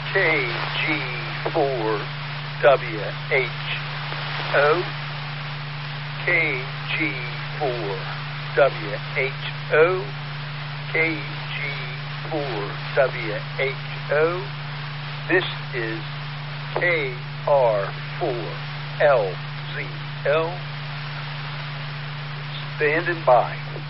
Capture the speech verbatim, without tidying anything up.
K G four W H O, K G four W H O, K G four W H O. This is K R four L Z L. Standing by.